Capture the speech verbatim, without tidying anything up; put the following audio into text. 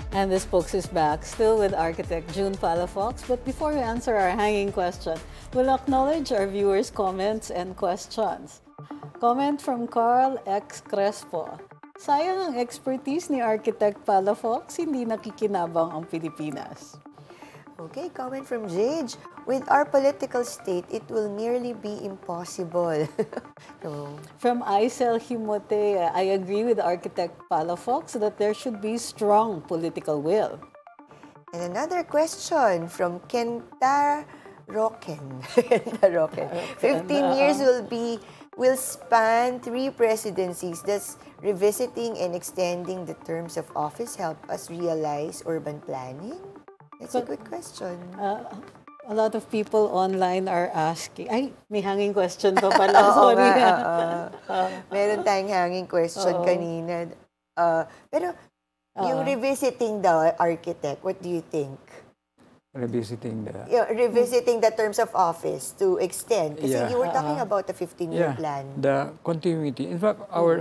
And the spokes is back, still with architect June Palafox. But before we answer our hanging question, we'll acknowledge our viewers' comments and questions. Comment from Carl X. Crespo. Sayang ang expertise ni Architect Palafox, hindi nakikinabang ang Pilipinas. Okay, comment from Jade. With our political state, it will nearly be impossible. No. From Aisel Himote, I agree with Architect Palafox that there should be strong political will. And another question from Kenta Roken. Kenta Roken. Fifteen years will be will span three presidencies. Thus, revisiting and extending the terms of office help us realize urban planning? That's a good question. Uh, a lot of people online are asking, ay, may hanging question pa pala, Oo sorry. nga, uh, uh, meron tayong hanging question Oo. kanina. Uh, pero, yung revisiting the architect, what do you think? Revisiting the... Yung revisiting the terms of office to extend. Kasi Yeah. you were talking about the fifteen-year Yeah, plan. the continuity. In fact, our